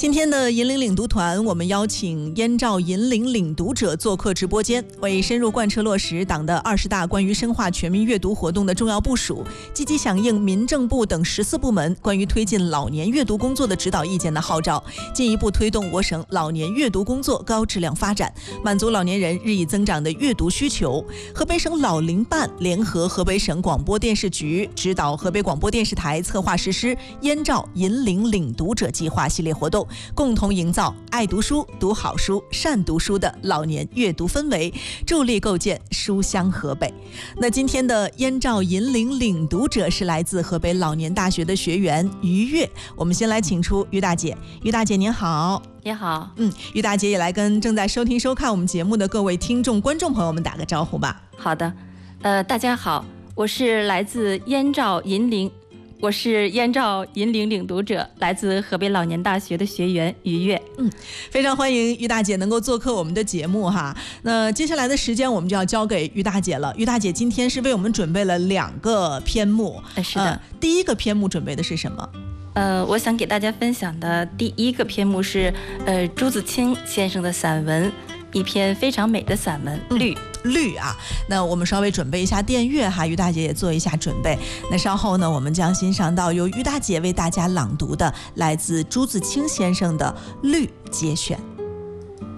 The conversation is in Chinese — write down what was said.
今天的引领领读团，我们邀请燕赵引领领读者做客直播间，为深入贯彻落实党的20大关于深化全民阅读活动的重要部署，积极响应民政部等14部门关于推进老年阅读工作的指导意见的号召，进一步推动我省老年阅读工作高质量发展，满足老年人日益增长的阅读需求。河北省老龄办联合河北省广播电视局，指导河北广播电视台策划实施燕赵引领领读者计划系列活动，共同营造爱读书、读好书、善读书的老年阅读氛围，助力构建书香河北。那今天的燕赵引领领读者是来自河北老年大学的学员于悦，我们先来请出于大姐。于大姐您好。 你好。 于大姐也来跟正在收听收看我们节目的各位听众观众朋友们打个招呼吧。 好的，大家好，我是来自燕赵引领领读者，来自河北老年大学的学员于悦。 非常欢迎于大姐能够做客我们的节目哈。那接下来的时间我们就要交给于大姐了。于大姐今天是为我们准备了2个篇目。 是的。 第一个篇目准备的是什么？ 我想给大家分享的第一个篇目是朱自清先生的散文，一篇非常美的散文《绿》 啊。那我们稍微准备一下电乐哈，于大姐也做一下准备。那稍后呢，我们将欣赏到由于大姐为大家朗读的来自朱自清先生的《绿》节选。